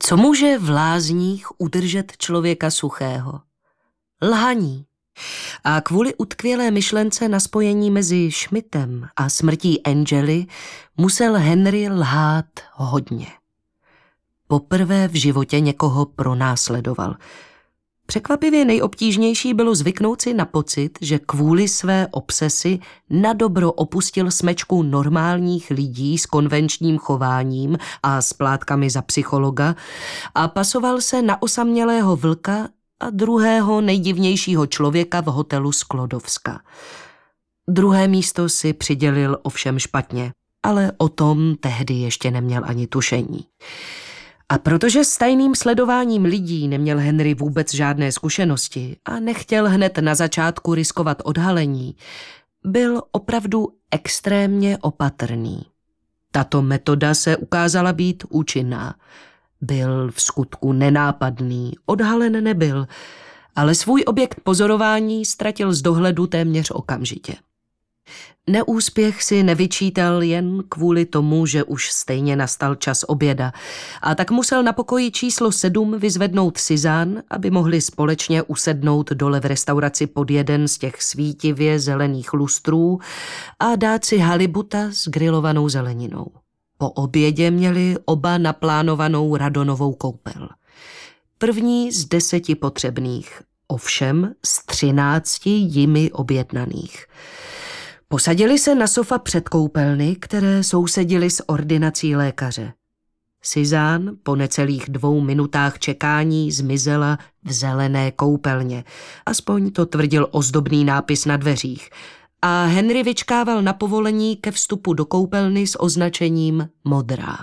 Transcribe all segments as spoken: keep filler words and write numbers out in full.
Co může v lázních udržet člověka suchého? Lhaní. A kvůli utkvělé myšlence na spojení mezi Schmidtem a smrtí Angely musel Henry lhát hodně. Poprvé v životě někoho pronásledoval. Překvapivě nejobtížnější bylo zvyknout si na pocit, že kvůli své obsesi nadobro opustil smečku normálních lidí s konvenčním chováním a s plátkami za psychologa a pasoval se na osamělého vlka a druhého nejdivnějšího člověka v hotelu Sklodovska. Druhé místo si přidělil ovšem špatně, ale o tom tehdy ještě neměl ani tušení. A protože s tajným sledováním lidí neměl Henry vůbec žádné zkušenosti a nechtěl hned na začátku riskovat odhalení, byl opravdu extrémně opatrný. Tato metoda se ukázala být účinná. Byl v skutku nenápadný, odhalen nebyl, ale svůj objekt pozorování ztratil z dohledu téměř okamžitě. Neúspěch si nevyčítal jen kvůli tomu, že už stejně nastal čas oběda a tak musel na pokoji číslo sedm vyzvednout Suzanne, aby mohli společně usednout dole v restauraci pod jeden z těch svítivě zelených lustrů a dát si halibuta s grilovanou zeleninou. Po obědě měli oba naplánovanou Radonovou koupel. První z deseti potřebných, ovšem z třinácti jimi objednaných. Posadili se na sofa před koupelny, které sousedily s ordinací lékaře. Suzanne po necelých dvou minutách čekání zmizela v zelené koupelně. Aspoň to tvrdil ozdobný nápis na dveřích. A Henry vyčkával na povolení ke vstupu do koupelny s označením modrá.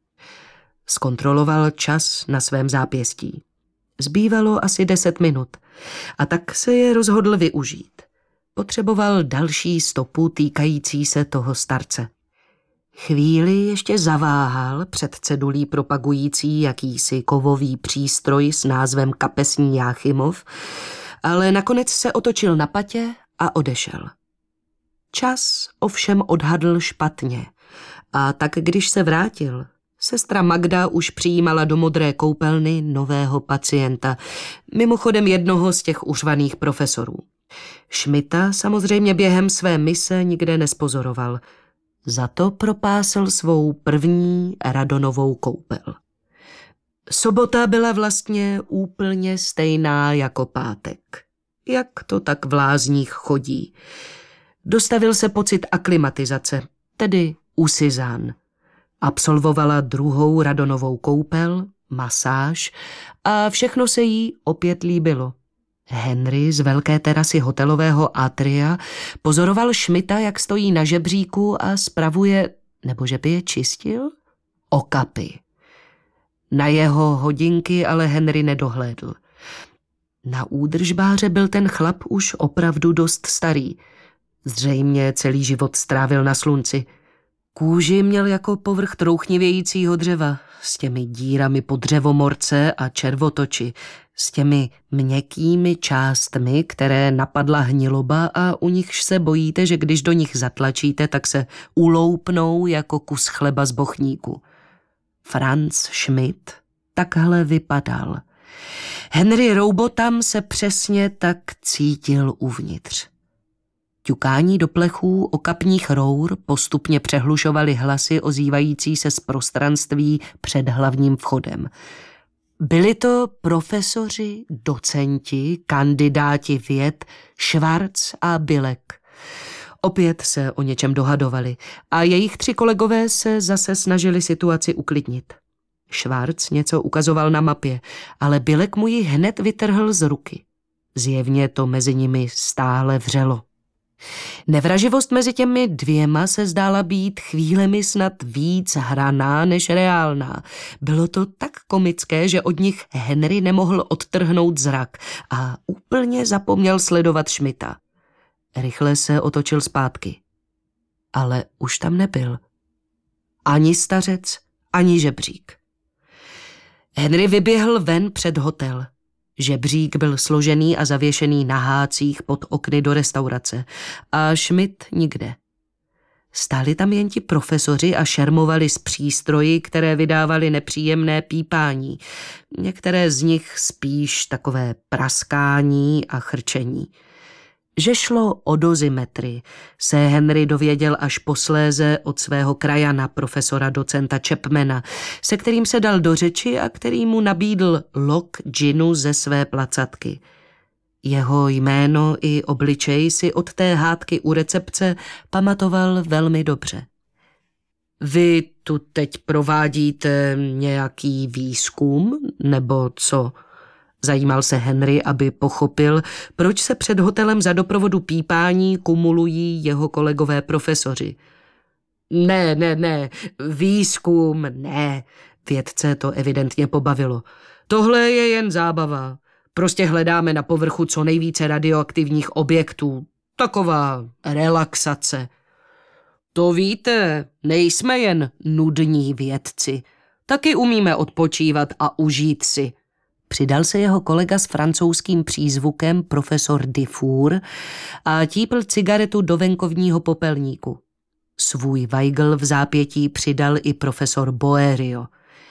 Zkontroloval čas na svém zápěstí. Zbývalo asi deset minut a tak se je rozhodl využít. Potřeboval další stopu týkající se toho starce. Chvíli ještě zaváhal před cedulí propagující jakýsi kovový přístroj s názvem kapesní Jáchymov, ale nakonec se otočil na patě a odešel. Čas ovšem odhadl špatně a tak když se vrátil, sestra Magda už přijímala do modré koupelny nového pacienta, mimochodem jednoho z těch uřvaných profesorů. Schmidta samozřejmě během své mise nikde nespozoroval. Za to propásl svou první Radonovou koupel. Sobota byla vlastně úplně stejná jako pátek. Jak to tak v lázních chodí. Dostavil se pocit aklimatizace, tedy u Suzanne. Absolvovala druhou Radonovou koupel, masáž a všechno se jí opět líbilo. Henry z velké terasy hotelového atria pozoroval Schmidta, jak stojí na žebříku a spravuje, nebo že by je čistil, okapy. Na jeho hodinky ale Henry nedohlédl. Na údržbáře byl ten chlap už opravdu dost starý. Zřejmě celý život strávil na slunci. Kůži měl jako povrch trouchnivějícího dřeva, s těmi dírami po dřevomorce a červotoči, s těmi měkkými částmi, které napadla hniloba a u nichž se bojíte, že když do nich zatlačíte, tak se uloupnou jako kus chleba z bochníku. Franz Schmidt takhle vypadal. Henry Roubotham se přesně tak cítil uvnitř. Ťukání do plechů okapních rour postupně přehlušovaly hlasy ozývající se z prostranství před hlavním vchodem. Byli to profesoři, docenti, kandidáti věd, Schwarz a Bilek. Opět se o něčem dohadovali a jejich tři kolegové se zase snažili situaci uklidnit. Schwarz něco ukazoval na mapě, ale Bilek mu ji hned vytrhl z ruky. Zjevně to mezi nimi stále vřelo. Nevraživost mezi těmi dvěma se zdála být chvílemi snad víc hraná než reálná. Bylo to tak komické, že od nich Henry nemohl odtrhnout zrak a úplně zapomněl sledovat Schmidta. Rychle se otočil zpátky. Ale už tam nebyl. Ani stařec, ani žebřík. Henry vyběhl ven před hotel. Žebřík byl složený a zavěšený na hácích pod okny do restaurace a Schmidt nikde. Stáli tam jen ti profesoři a šermovali s přístroji, které vydávaly nepříjemné pípání. Některé z nich spíš takové praskání a chrčení. Že šlo o dozimetry, se Henry dověděl až posléze od svého krajana, profesora docenta Chapmana, se kterým se dal do řeči a který mu nabídl lok džinu ze své placatky. Jeho jméno i obličej si od té hádky u recepce pamatoval velmi dobře. Vy tu teď provádíte nějaký výzkum, nebo co? Zajímal se Henry, aby pochopil, proč se před hotelem za doprovodu pípání kumulují jeho kolegové profesoři. Ne, ne, ne, výzkum, ne, vědce to evidentně pobavilo. Tohle je jen zábava. Prostě hledáme na povrchu co nejvíce radioaktivních objektů. Taková relaxace. To víte, nejsme jen nudní vědci. Taky umíme odpočívat a užít si. Přidal se jeho kolega s francouzským přízvukem profesor Dufour a típl cigaretu do venkovního popelníku. Svůj Weigl v zápětí přidal i profesor Boerio.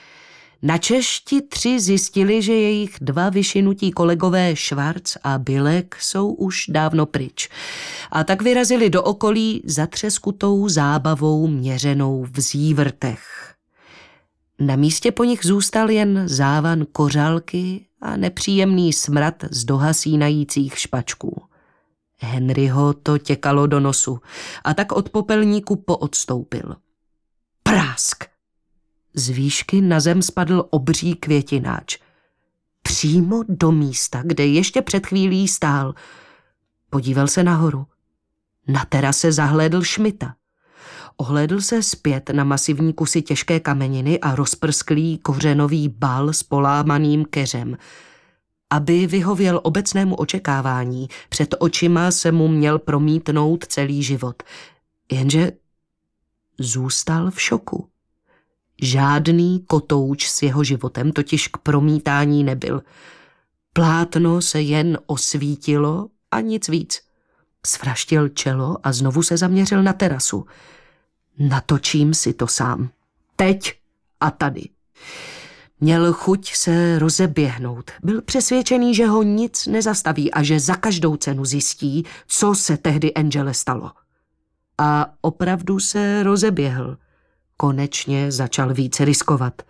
Načež ti tři zjistili, že jejich dva vyšinutí kolegové Schwarz a Bilek jsou už dávno pryč. A tak vyrazili do okolí zatřeskutou zábavou měřenou v zívrtech. Na místě po nich zůstal jen závan kořálky a nepříjemný smrad z dohasínajících špačků. Henryho to těkalo do nosu a tak od popelníku poodstoupil. Prásk! Z výšky na zem spadl obří květináč. Přímo do místa, kde ještě před chvílí stál. Podíval se nahoru. Na terase zahlédl Schmidta. Ohlédl se zpět na masivní kusy těžké kameniny a rozprsklý kořenový bal s polámaným keřem. Aby vyhověl obecnému očekávání, před očima se mu měl promítnout celý život. Jenže zůstal v šoku. Žádný kotouč s jeho životem totiž k promítání nebyl. Plátno se jen osvítilo a nic víc. Svraštil čelo a znovu se zaměřil na terasu. Natočím si to sám. Teď a tady. Měl chuť se rozeběhnout. Byl přesvědčený, že ho nic nezastaví a že za každou cenu zjistí, co se tehdy Angele stalo. A opravdu se rozeběhl. Konečně začal více riskovat.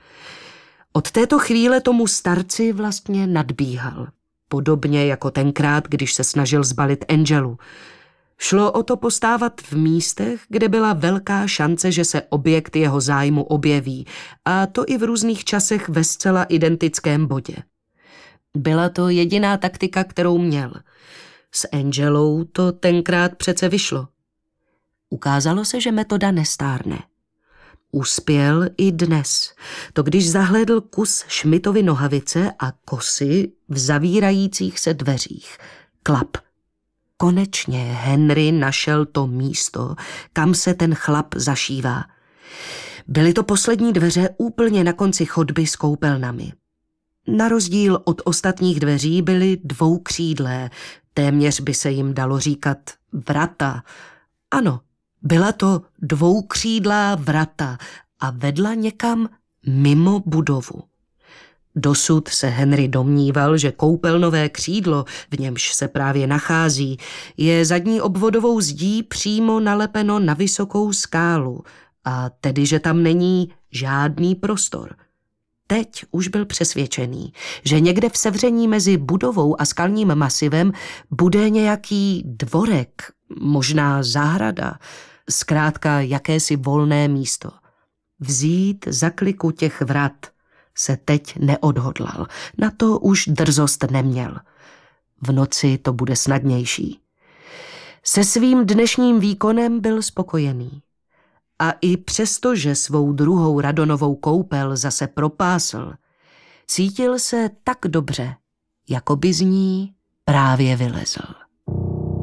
Od této chvíle tomu starci vlastně nadbíhal. Podobně jako tenkrát, když se snažil zbalit Angelu. Šlo o to postávat v místech, kde byla velká šance, že se objekt jeho zájmu objeví, a to i v různých časech ve zcela identickém bodě. Byla to jediná taktika, kterou měl. S Angelou to tenkrát přece vyšlo. Ukázalo se, že metoda nestárne. Uspěl i dnes. To když zahlédl kus Schmidtovy nohavice a kosy v zavírajících se dveřích. Klap. Konečně Henry našel to místo, kam se ten chlap zašívá. Byly to poslední dveře úplně na konci chodby s koupelnami. Na rozdíl od ostatních dveří byly dvoukřídlé, téměř by se jim dalo říkat vrata. Ano, byla to dvoukřídlá vrata a vedla někam mimo budovu. Dosud se Henry domníval, že koupelnové křídlo, v němž se právě nachází, je zadní obvodovou zdí přímo nalepeno na vysokou skálu, a tedy, že tam není žádný prostor. Teď už byl přesvědčený, že někde v sevření mezi budovou a skalním masivem bude nějaký dvorek, možná zahrada, zkrátka jakési volné místo. Vzít za kliku těch vrat se teď neodhodlal, na to už drzost neměl. V noci to bude snadnější. Se svým dnešním výkonem byl spokojený. A i přesto, že svou druhou radonovou koupel zase propásl, cítil se tak dobře, jako by z ní právě vylezl.